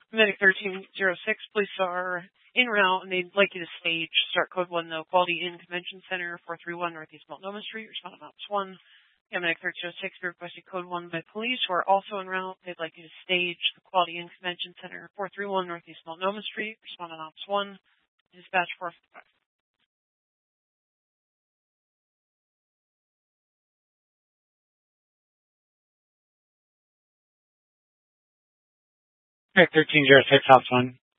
Medic 1306, police are en route and they'd like you to stage start code 1 though. Quality Inn Convention Center, 431 Northeast Multnomah Street. Respond on Ops 1. Medic 1306, we requested code 1 by police who are also en route. They'd like you to stage the Quality Inn Convention Center, 431 Northeast Multnomah Street. Respond on Ops 1. Dispatch 455. Medic 1306, Ops 1.